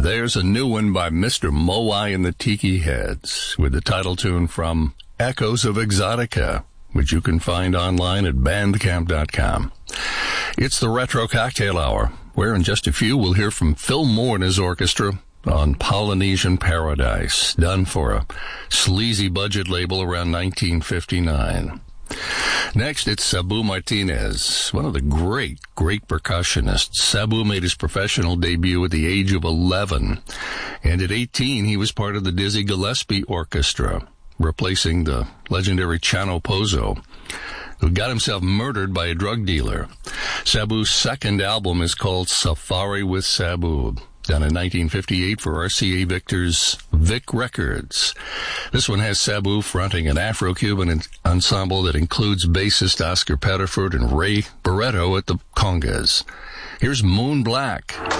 There's a new one by Mr. Moai and the Tiki Heads with the title tune from Echoes of Exotica, which you can find online at bandcamp.com. It's the Retro Cocktail Hour, where in just a few we'll hear from Phil Moore and his orchestra on Polynesian Paradise, done for a sleazy budget label around 1959. Next, it's Sabu Martinez, one of the great percussionists. Sabu made his professional debut at the age of 11, and at 18 he was part of the Dizzy Gillespie Orchestra, replacing the legendary Chano Pozo, who got himself murdered by a drug dealer. Sabu's second album is called Safari with Sabu, done in 1958 for RCA Victor's Vic Records. This one has Sabu fronting an Afro-Cuban ensemble that includes bassist Oscar Pettiford and Ray Barretto at the congas. Here's Moon Black.